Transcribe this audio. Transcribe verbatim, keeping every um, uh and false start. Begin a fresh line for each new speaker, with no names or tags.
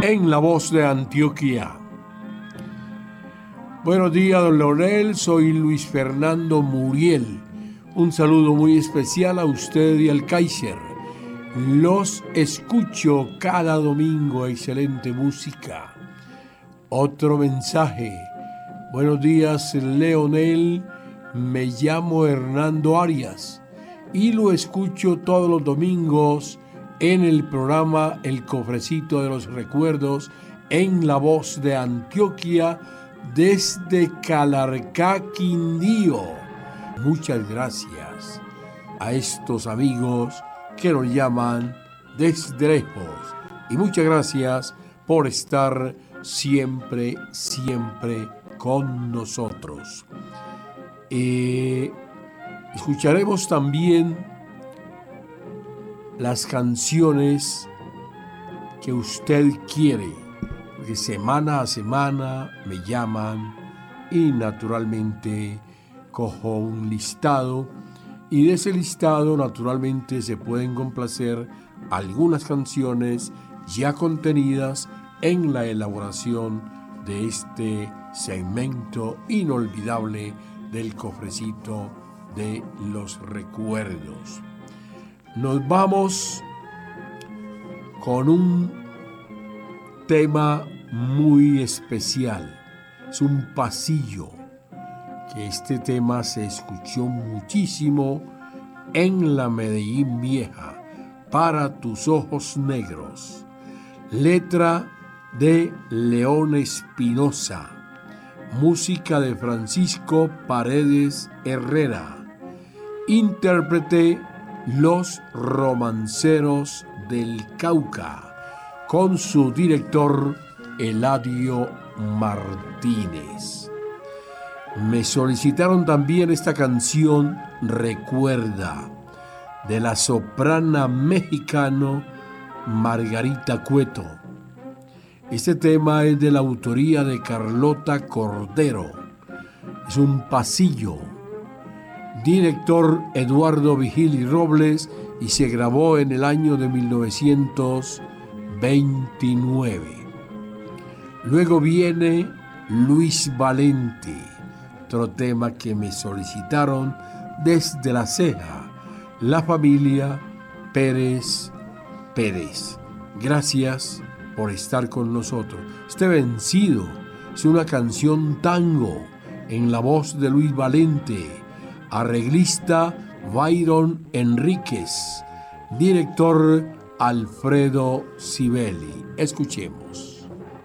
en La Voz de Antioquia. Buenos días, don Leonel, soy Luis Fernando Muriel. Un saludo muy especial a usted y al Kaiser. Los escucho cada domingo, excelente música. Otro mensaje. Buenos días, Leonel, me llamo Hernando Arias y lo escucho todos los domingos en el programa El Cofrecito de los Recuerdos en La Voz de Antioquia desde Calarcá, Quindío. Muchas gracias a estos amigos que nos llaman desde lejos y muchas gracias por estar siempre, siempre con nosotros. Eh, escucharemos también las canciones que usted quiere, porque semana a semana me llaman y naturalmente cojo un listado y de ese listado naturalmente se pueden complacer algunas canciones ya contenidas en la elaboración de este segmento inolvidable del Cofrecito de los Recuerdos. Nos vamos con un tema muy especial. Es un pasillo, que este tema se escuchó muchísimo en la Medellín Vieja, Para tus ojos negros. Letra de León Espinosa. Música de Francisco Paredes Herrera. Intérprete Los Romanceros del Cauca, con su director Eladio Martínez. Me solicitaron también esta canción Recuerda, de la soprana mexicano Margarita Cueto. Este tema es de la autoría de Carlota Cordero. Es un pasillo. Director Eduardo Vigili Robles y se grabó en el año de mil novecientos veintinueve. Luego viene Luis Valente, otro tema que me solicitaron desde La Ceja, la familia Pérez Pérez. Gracias por estar con nosotros. Este Vencido es una canción tango en la voz de Luis Valente, arreglista Byron Enríquez, director Alfredo Sibeli. Escuchemos.